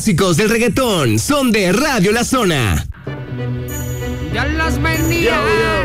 clásicos del reggaetón son de Radio La Zona. ¡Ya las venía!